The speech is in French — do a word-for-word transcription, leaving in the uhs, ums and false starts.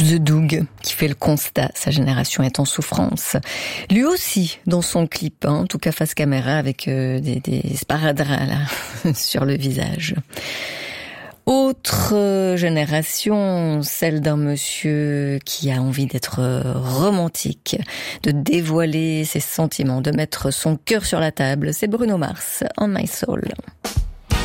The Doug qui fait le constat, sa génération est en souffrance. Lui aussi dans son clip, hein, en tout cas face caméra avec euh, des, des sparadraps là sur le visage. Autre génération, celle d'un monsieur qui a envie d'être romantique, de dévoiler ses sentiments, de mettre son cœur sur la table. C'est Bruno Mars, On My Soul.